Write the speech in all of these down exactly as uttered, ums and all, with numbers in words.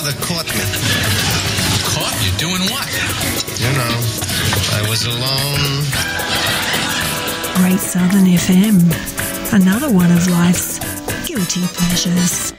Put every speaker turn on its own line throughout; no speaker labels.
They caught me.
Caught you doing what?
You know, I was alone.
Great Southern F M. Another one of life's guilty pleasures.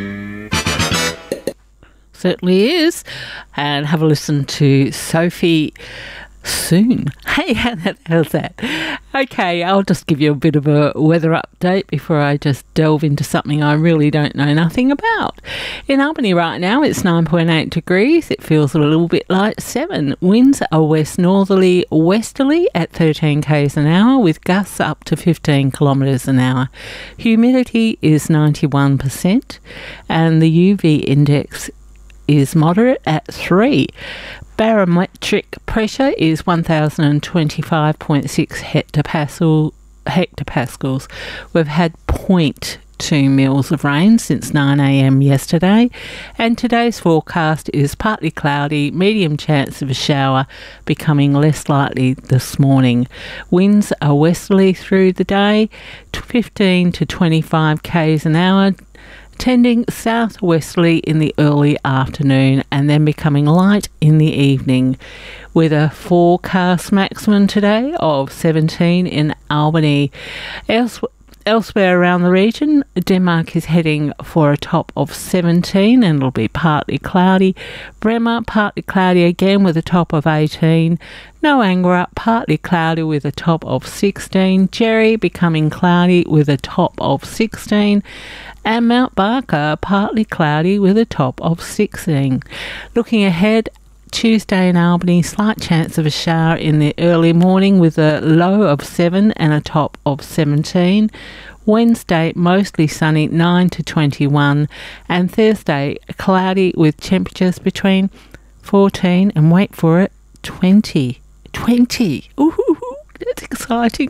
Certainly is. And have a listen to Sophie Soon. Hey, how the hell's that? Okay, I'll just give you a bit of a weather update before I just delve into something I really don't know nothing about. In Albany right now, it's nine point eight degrees. It feels a little bit like seven. Winds are west northerly westerly at thirteen k's an hour with gusts up to fifteen kilometres an hour. Humidity is ninety-one percent and the U V index is moderate at three. Barometric pressure is one thousand twenty-five point six hectopascal, hectopascals. We've had zero point two mils of rain since nine a.m. yesterday, and today's forecast is partly cloudy, medium chance of a shower, becoming less likely this morning. Winds are westerly through the day, fifteen to twenty-five k's an hour, tending southwesterly in the early afternoon and then becoming light in the evening, with a forecast maximum today of seventeen in Albany. Else- elsewhere around the region, Denmark is heading for a top of seventeen and it'll be partly cloudy. Bremer, partly cloudy again with a top of eighteen. Noangara, partly cloudy with a top of sixteen. Jerry, becoming cloudy with a top of sixteen. And Mount Barker, partly cloudy with a top of sixteen. Looking ahead, Tuesday in Albany, slight chance of a shower in the early morning with a low of seven and a top of seventeen. Wednesday, mostly sunny, nine to twenty-one. And Thursday, cloudy with temperatures between fourteen and, wait for it, twenty. twenty. Ooh. That's exciting.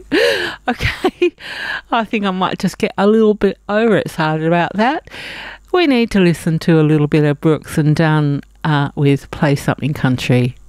Okay, I think I might just get a little bit overexcited about that. We need to listen to a little bit of Brooks and Dunn uh, with Play Something Country.